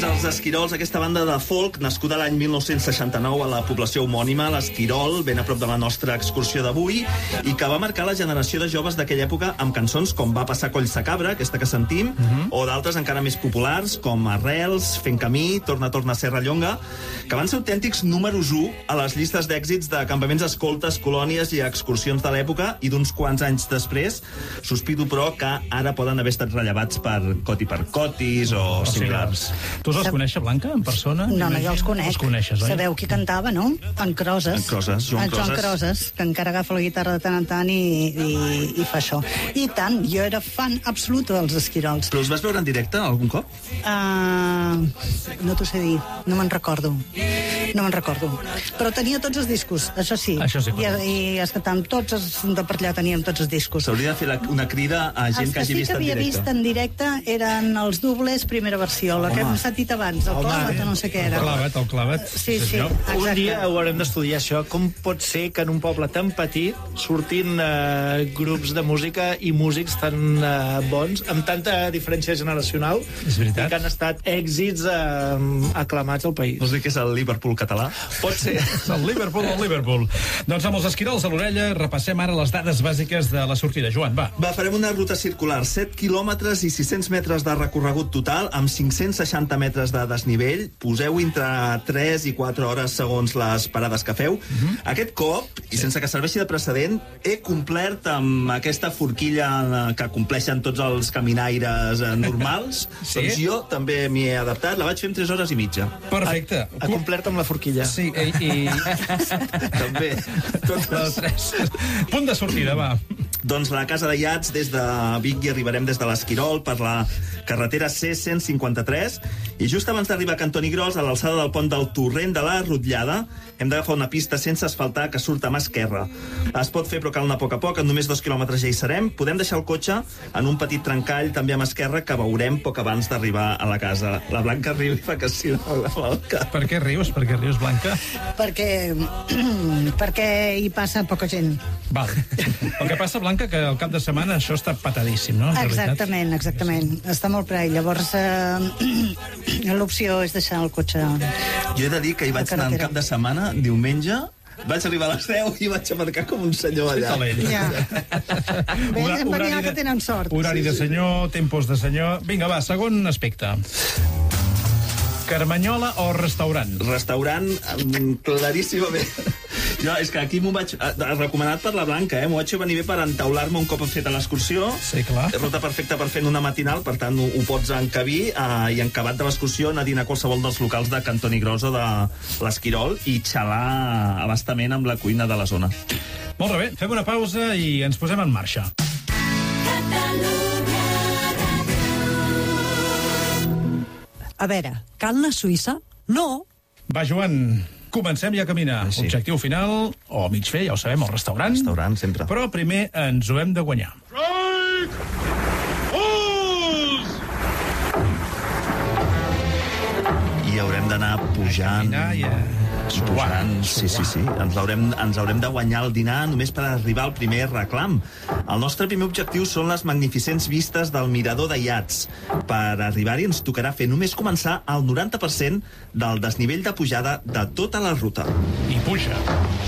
els Esquirols, aquesta banda de folk, nascuda l'any 1969 a la població homònima, l'Esquirol, ben a prop de la nostra excursió d'avui, i que va marcar la generació de joves d'aquella època amb cançons com Va passar Colls de Cabra, aquesta que sentim, o d'altres encara més populars, com Arrels, Fent camí, Torna, torna, Serra Llonga, que van ser autèntics números 1 a les llistes d'èxits de campaments escoltes, colònies i excursions de l'època, i d'uns quants anys després, sospito, però, que ara poden haver estat rellevats per Coti per Cotis o similars. Tu els coneixes, Blanca, en persona? No, jo els conec. Els coneixes, oi? Sabeu qui cantava, no? En Croses. En Croses, Joan Croses. Joan Croses, que encara agafa la guitarra de tant en tant i fa això. I tant, jo era fan absoluta dels Esquirols. Però els vas veure en directe algun cop? No t'ho sé dir, no me'n recordo. No me'n recordo. Però tenia tots els discos, això sí. Això sí. I es cantàvem tots, de per allà teníem tots els discos. S'hauria de fer una crida a gent que hagi vist en directe. Els que sí que havia vist en directe eren els Dobles, primera versió, la que hem sentit abans, el Clavet o no sé què era. El Clavet. Sí, exacte. Un dia haurem d'estudiar això. Com pot ser que en un poble tan petit surtin grups de música i músics tan bons, amb tanta diferència generacional, i que han estat èxits aclamats al país? Vols dir que és el Liverpool català? Pot ser. El Liverpool, el Liverpool. Doncs amb els Esquirols a l'orella repassem ara les dades bàsiques de la sortida. Joan, va. Farem una ruta circular, 7 quilòmetres i 600 metres de recorregut total, amb 560 metres de desnivell. Poseu entre 3 i 4 hores segons les parades que feu. Aquest cop, i sense que serveixi de precedent, he complert amb aquesta forquilla que compleixen tots els caminaires normals. Sí? Doncs jo també m'hi he adaptat, la vaig fer en 3 hores i mitja. Perfecte. Ha complert amb la forquilla. Sí, i... També. Les 3. Punt de sortida, va. Doncs la Casa de Iats, des de Vic, i arribarem des de l'Esquirol per la carretera C153, i just abans d'arribar a Cantoni Gros, a l'alçada del pont del Torrent de la Rotllada, hem d'agafar una pista sense asfaltar que surt a mà esquerra. Es pot fer, però cal anar a poc a poc, en només 2 quilòmetres ja hi serem. Podem deixar el cotxe en un petit trencall, també a mà esquerra, que veurem poc abans d'arribar a la casa. La Blanca riu i fa que sí. Per què rius? Per què rius, Blanca? Perquè hi passa poca gent. Val. El que passa, Blanca, que al cap de setmana això està patadíssim, no? Exactament. Està molt ple. Llavors, l'opció és deixar el cotxe. Jo he de dir que hi vaig anar el cap de setmana, diumenge, vaig arribar a les 10 i vaig aparcar com un senyor allà. Ja. Em venia que tenen sort. Horari de senyor, tempos de senyor... Vinga, va, segon aspecte. Carmanyola o restaurant? Restaurant, claríssimament. Jo, és que aquí m'ho vaig... recomanat per la Blanca, m'ho vaig venir bé per entaular-me un cop hem fet a l'excursió. Sí, clar. Ruta perfecta per fer una matinal, per tant ho pots encabir, i en acabat de l'excursió anar a dinar a qualsevol dels locals de Cantoni Gros o de l'Esquirol i xalar abastament amb la cuina de la zona. Molt bé, fem una pausa i ens posem en marxa. A veure, cal anar a Suïssa? No. Va, Joan, comencem ja a caminar. Sí. Objectiu final, o mig fer, ja ho sabem, el restaurant. Restaurant, sempre. Però primer ens ho hem de guanyar. I haurem d'anar pujant... Pujant, sí. Ens haurem de guanyar el dinar només per arribar al primer reclam. El nostre primer objectiu són les magnificents vistes del mirador de Iats. Per arribar-hi ens tocarà fer només començar el 90% del desnivell de pujada de tota la ruta. I puja.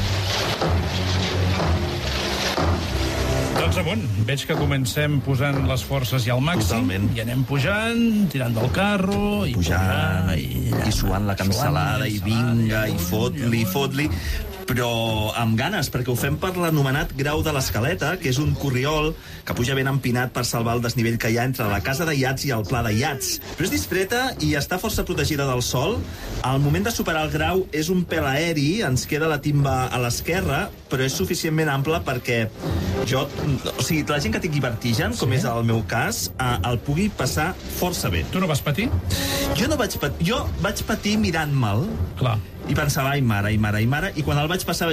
Doncs amunt. Veig que comencem posant les forces i al màxim. Totalment. I anem pujant, tirant del carro, i pujant, i suant la cansalada, i vinga, i fot-li, però amb ganes, perquè ho fem per l'anomenat Grau de l'Escaleta, que és un corriol que puja ben empinat per salvar el desnivell que hi ha entre la Casa de Iats i el Pla de Iats. Però és discreta i està força protegida del sol. Al moment de superar el grau és un pèl aeri, ens queda la timba a l'esquerra, però és suficientment ample perquè la gent que tingui vertigen, com és el meu cas, el pugui passar força bé. Tu no vas patir? Jo vaig patir mirant-me'l. Clar. I pensava, ai mare, i quan el vaig passar